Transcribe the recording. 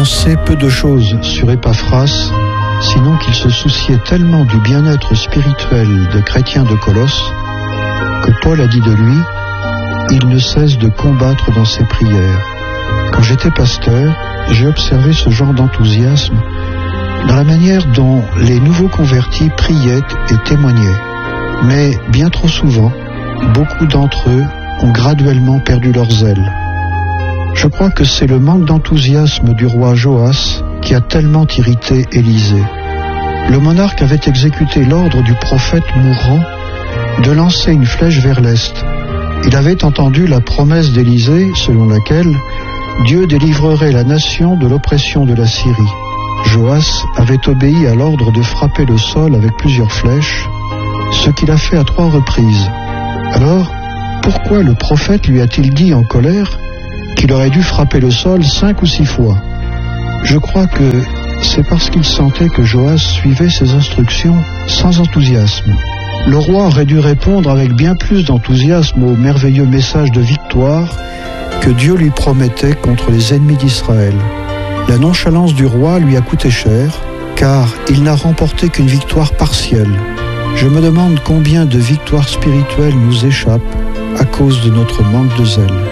On sait peu de choses sur Épaphras, sinon qu'il se souciait tellement du bien-être spirituel des chrétiens de Colosse que Paul a dit de lui « Il ne cesse de combattre dans ses prières ». Quand j'étais pasteur, j'ai observé ce genre d'enthousiasme dans la manière dont les nouveaux convertis priaient et témoignaient. Mais bien trop souvent, beaucoup d'entre eux ont graduellement perdu leur zèle. Je crois que c'est le manque d'enthousiasme du roi Joas qui a tellement irrité Élisée. Le monarque avait exécuté l'ordre du prophète mourant de lancer une flèche vers l'est. Il avait entendu la promesse d'Élisée selon laquelle Dieu délivrerait la nation de l'oppression de la Syrie. Joas avait obéi à l'ordre de frapper le sol avec plusieurs flèches, ce qu'il a fait à 3 reprises. Alors, pourquoi le prophète lui a-t-il dit en colère qu'il aurait dû frapper le sol 5 ou 6 fois? Je crois que c'est parce qu'il sentait que Joas suivait ses instructions sans enthousiasme. Le roi aurait dû répondre avec bien plus d'enthousiasme au merveilleux message de victoire que Dieu lui promettait contre les ennemis d'Israël. La nonchalance du roi lui a coûté cher, car il n'a remporté qu'une victoire partielle. Je me demande combien de victoires spirituelles nous échappent à cause de notre manque de zèle.